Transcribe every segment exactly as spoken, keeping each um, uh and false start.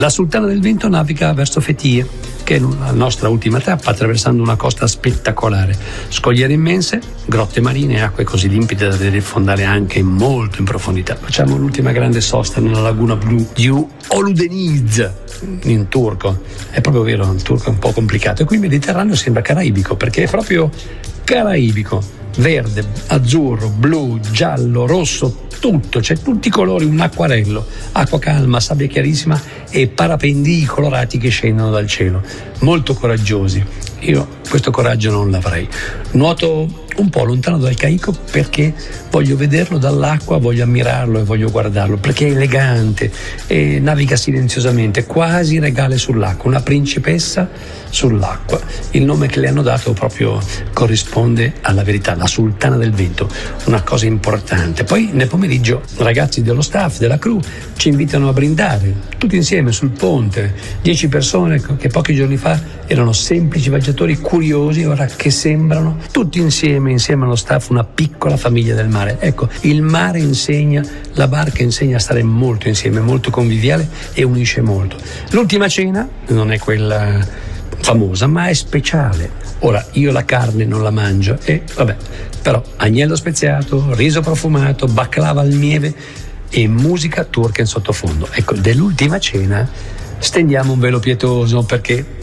La Sultana del Vento naviga verso Fethiye, che è la nostra ultima tappa, attraversando una costa spettacolare. Scogliere immense, grotte marine, acque così limpide da vedere il fondale anche molto in profondità. Facciamo l'ultima grande sosta nella laguna blu di Uludeniz, in turco. È proprio vero, il turco è un po' complicato. E qui il Mediterraneo sembra caraibico, perché è proprio caraibico. Verde, azzurro, blu, giallo, rosso, tutto, c'è tutti i colori, un acquarello, acqua calma, sabbia chiarissima e parapendii colorati che scendono dal cielo, molto coraggiosi. Io questo coraggio non l'avrei. Nuoto un po' lontano dal caicco perché voglio vederlo dall'acqua, voglio ammirarlo e voglio guardarlo, perché è elegante e naviga silenziosamente, quasi regale sull'acqua, una principessa sull'acqua. Il nome che le hanno dato proprio corrisponde alla verità, la Sultana del Vento, una cosa importante. Poi nel pomeriggio ragazzi dello staff, della crew, ci invitano a brindare, tutti insieme sul ponte, dieci persone che pochi giorni fa erano semplici viaggiatori curiosi, ora che sembrano tutti insieme, insieme allo staff, una piccola famiglia del mare. Ecco, il mare insegna, la barca insegna a stare molto insieme, molto conviviale e unisce molto. L'ultima cena non è quella famosa, ma è speciale. Ora, io la carne non la mangio e vabbè, però agnello speziato, riso profumato, baklava al miele e musica turca in sottofondo. Ecco, dell'ultima cena stendiamo un velo pietoso perché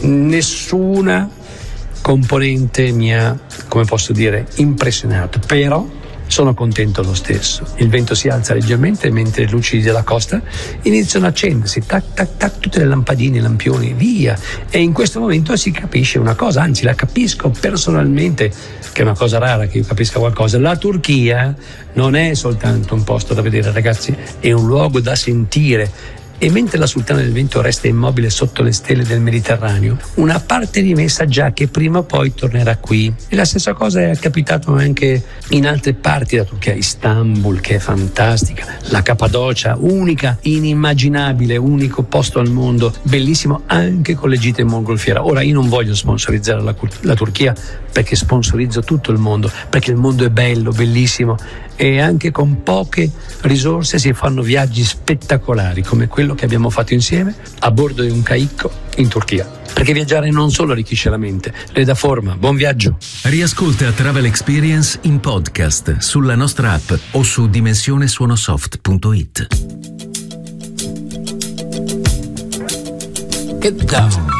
nessuna componente mi ha, come posso dire, impressionato, però sono contento lo stesso. Il vento si alza leggermente mentre le luci della costa iniziano a accendersi, tac tac tac, tutte le lampadine, i lampioni, via. E in questo momento si capisce una cosa, anzi la capisco personalmente, che è una cosa rara che io capisca qualcosa. La Turchia non è soltanto un posto da vedere, ragazzi, è un luogo da sentire. E mentre la Sultana del Vento resta immobile sotto le stelle del Mediterraneo, una parte di me sa già che prima o poi tornerà qui. E la stessa cosa è capitato anche in altre parti della Turchia, Istanbul, che è fantastica, la Cappadocia, unica, inimmaginabile, unico posto al mondo, bellissimo anche con le gite in mongolfiera. Ora, io non voglio sponsorizzare la, la Turchia perché sponsorizzo tutto il mondo, perché il mondo è bello, bellissimo e anche con poche risorse si fanno viaggi spettacolari come quello che abbiamo fatto insieme a bordo di un caicco in Turchia. Perché viaggiare non solo arricchisce la mente, le dà forma. Buon viaggio! Riascolta Travel Experience in podcast sulla nostra app o su dimensione suonosoft punto it. Get down.